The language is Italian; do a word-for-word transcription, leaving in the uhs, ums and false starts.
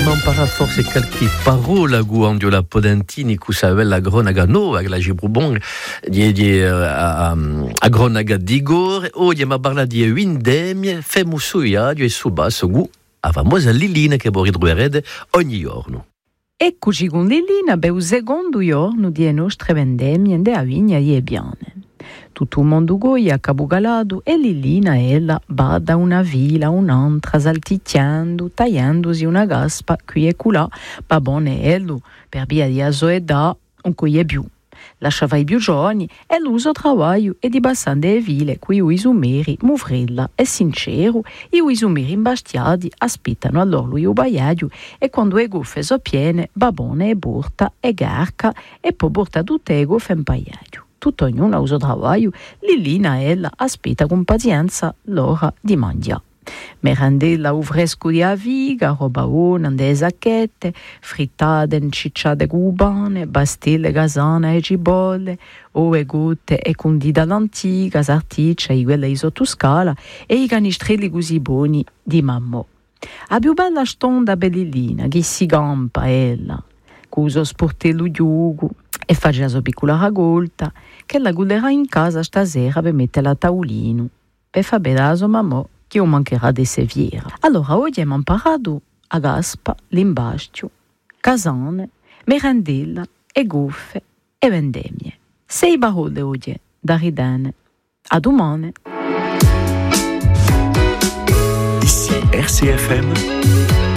abbiamo imparato forse qualche parola quando la Podentini che sapeva la gronaga nuova, che la Gibrubon di, di, a, a gronaga di Gore, oggi abbiamo parlato di Windemie, femo suia, di subasso, gu, a famosa Lilina che voi ritroverete ogni giorno. Eccoci con Lilina, beh, il secondo giorno di nostre vendemmie de a vigna e biane. Tutto il mondo goia a cabugalado e Lilina ella va da una villa a un'altra salticchiando, tagliandosi una gaspa qui e colà, babone ello, per via di asoedà, un coie più. Lasciava i più giovani e l'uso travaglio e di bassande e ville qui i isumeri, muvrella e sincero, i isumeri imbastiati aspettano allora lui ubaiaio e quando le guffe so piene, babone e burta e garca e poi burta tutte le guffe in paiaio. Tutto ognuno ha uso travaglio, Lilina ella aspetta con pazienza l'ora di mangiare. Merendella u fresco di aviga, robaona, de sacchette, frittate in cicciate cubane, bastille gasane e cipolle, ove gotte e condita all'antica, sarticcia, i quelle sotto scala e i canistrelli così buoni di mamma. A più bella stonda bellina, che si gampa ella, cuso sportello giugo e faccia la sua piccola ragolta, che la gulerà in casa stasera per metterla a tavolino, per far bene la sua mamma, che non mancherà di servire. Allora oggi abbiamo imparato a gaspa, l'imbastio, casane, merendella e guffe e vendemmie. Sei parole oggi da ridere. A domani. Ici R C F M.